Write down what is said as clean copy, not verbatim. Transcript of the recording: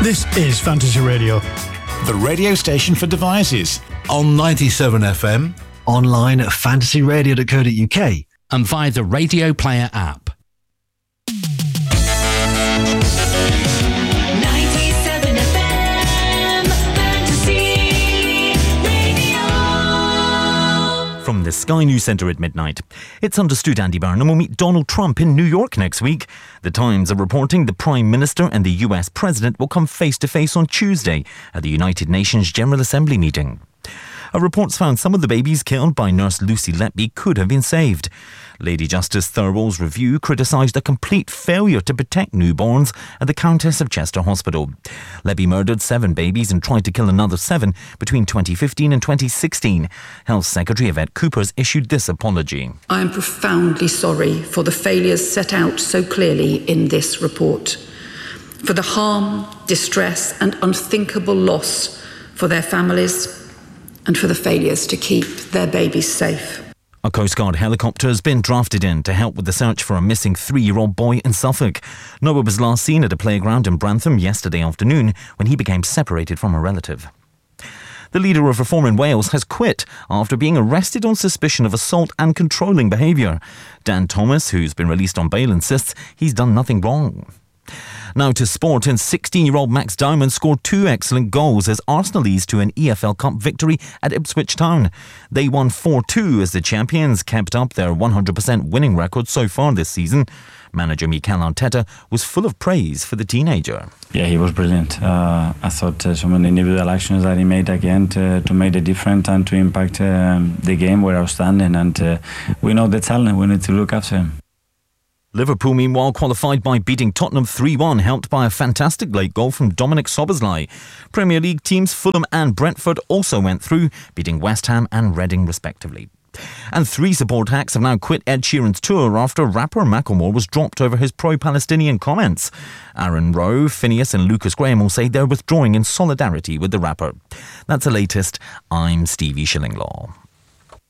This is Fantasy Radio, the radio station for devices. On 97 FM. Online at fantasyradio.co.uk. And via the Radio Player app. 97 FM Fantasy Radio. From the Sky News Centre at midnight. It's understood Andy Barnum will meet Donald Trump in New York next week. The Times are reporting the Prime Minister and the US President will come face-to-face on Tuesday at the United Nations General Assembly meeting. A report's found some of the babies killed by nurse Lucy Letby could have been saved. Lady Justice Thirlwall's review criticised a complete failure to protect newborns at the Countess of Chester Hospital. Letby murdered 7 babies and tried to kill another 7 between 2015 and 2016. Health Secretary Yvette Coopers issued this apology. I am profoundly sorry for the failures set out so clearly in this report, for the harm, distress and unthinkable loss for their families, and for the failures to keep their babies safe. A Coast Guard helicopter has been drafted in to help with the search for a missing 3-year-old boy in Suffolk. Noah was last seen at a playground in Brantham yesterday afternoon when he became separated from a relative. The leader of Reform in Wales has quit after being arrested on suspicion of assault and controlling behaviour. Dan Thomas, who's been released on bail, insists he's done nothing wrong. Now to sport, and 16-year-old Max Diamond scored 2 excellent goals as Arsenal eased to an EFL Cup victory at Ipswich Town. They won 4-2 as the champions kept up their 100% winning record so far this season. Manager Mikel Arteta was full of praise for the teenager. Yeah, he was brilliant. I thought some of the individual actions that he made again to make the difference and to impact the game were outstanding, and we know the talent, we need to look after him. Liverpool, meanwhile, qualified by beating Tottenham 3-1, helped by a fantastic late goal from Dominic Szoboszlai. Premier League teams Fulham and Brentford also went through, beating West Ham and Reading respectively. And 3 support acts have now quit Ed Sheeran's tour after rapper Macklemore was dropped over his pro-Palestinian comments. Aaron Rowe, Phineas and Lucas Graham will say they're withdrawing in solidarity with the rapper. That's the latest. I'm Stevie Shillinglaw.